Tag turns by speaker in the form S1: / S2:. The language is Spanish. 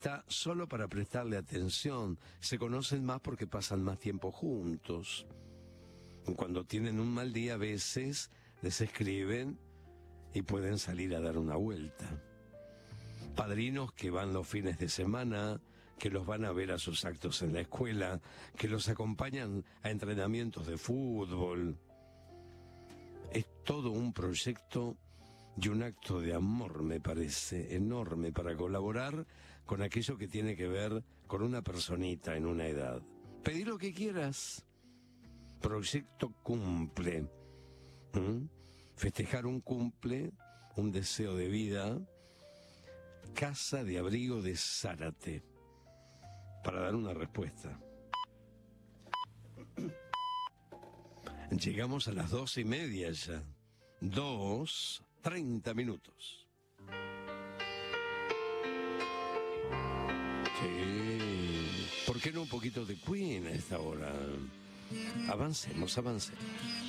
S1: está solo para prestarle atención. Se conocen más porque pasan más tiempo juntos. Cuando tienen un mal día a veces les escriben y pueden salir a dar una vuelta. Padrinos que van los fines de semana, que los van a ver a sus actos en la escuela, que los acompañan a entrenamientos de fútbol. Es todo un proyecto y un acto de amor, me parece, enorme para colaborar con aquello que tiene que ver con una personita en una edad. Pedí lo que quieras. Proyecto cumple. Festejar un cumple, un deseo de vida. Casa de Abrigo de Zárate. Para dar una respuesta. Llegamos a las 2:30 ya. 2:30 minutos. Sí. ¿Por qué no un poquito de Queen a esta hora? Avancemos.